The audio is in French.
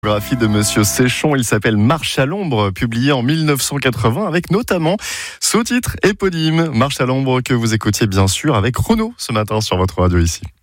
Biographie de Monsieur Séchon, il s'appelle Marche à l'ombre, publié en 1980 avec notamment sous-titre éponyme Marche à l'ombre que vous écoutiez bien sûr avec Renaud ce matin sur votre radio ici.